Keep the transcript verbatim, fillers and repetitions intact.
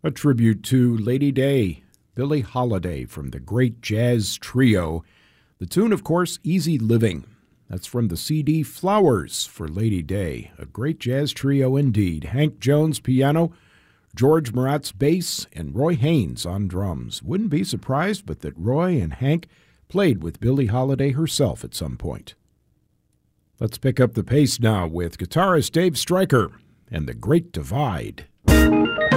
A tribute to Lady Day, Billie Holiday from the great jazz trio. The tune, of course, Easy Living. That's from the C D Flowers for Lady Day. A great jazz trio indeed. Hank Jones, piano, George Maratz, bass, and Roy Haynes on drums. Wouldn't be surprised but that Roy and Hank played with Billie Holiday herself at some point. Let's pick up the pace now with guitarist Dave Stryker and The Great Divide.